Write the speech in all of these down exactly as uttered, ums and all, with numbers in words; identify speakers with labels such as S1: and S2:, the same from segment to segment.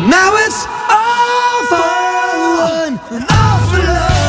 S1: Now it's all for one and all for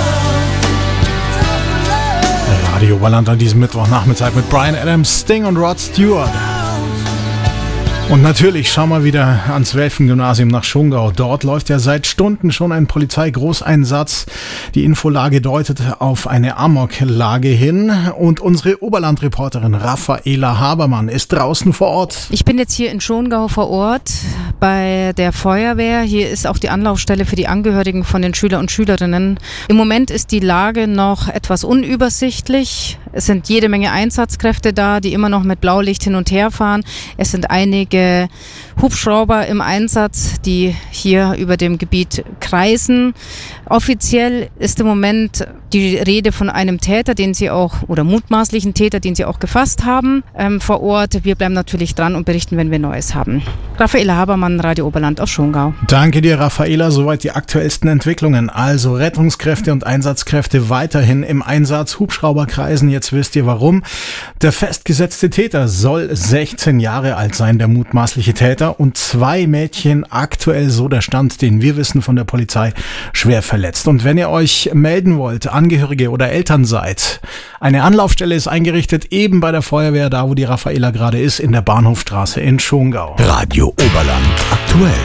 S1: love.
S2: Radio Oberland an diesem Mittwochnachmittag mit Bryan Adams, Sting und Rod Stewart. Und natürlich schauen wir wieder ans Welfen-Gymnasium nach Schongau. Dort läuft ja seit Stunden schon ein Polizeigroßeinsatz. Die Infolage deutet auf eine Amoklage hin. Und unsere Oberland-Reporterin Raffaela Habermann ist draußen vor Ort.
S3: Ich bin jetzt hier in Schongau vor Ort bei der Feuerwehr. Hier ist auch die Anlaufstelle für die Angehörigen von den Schüler und Schülerinnen. Im Moment ist die Lage noch etwas unübersichtlich. Es sind jede Menge Einsatzkräfte da, die immer noch mit Blaulicht hin und her fahren. Es sind einige Hubschrauber im Einsatz, die hier über dem Gebiet kreisen. Offiziell ist im Moment die Rede von einem Täter, den sie auch, oder mutmaßlichen Täter, den sie auch gefasst haben, ähm, vor Ort. Wir bleiben natürlich dran und berichten, wenn wir Neues haben. Raffaela Habermann, Radio Oberland aus Schongau.
S2: Danke dir, Raffaela. Soweit die aktuellsten Entwicklungen. Also Rettungskräfte und Einsatzkräfte weiterhin im Einsatz. Hubschrauber kreisen, jetzt wisst ihr warum. Der festgesetzte Täter soll sechzehn Jahre alt sein, der mutmaßliche Täter. Und zwei Mädchen, aktuell so der Stand, den wir wissen von der Polizei, schwer verletzt. Und wenn ihr euch melden wollt, Angehörige oder Eltern seid, eine Anlaufstelle ist eingerichtet, eben bei der Feuerwehr, da wo die Raffaela gerade ist, in der Bahnhofstraße in Schongau.
S1: Radio Oberland aktuell.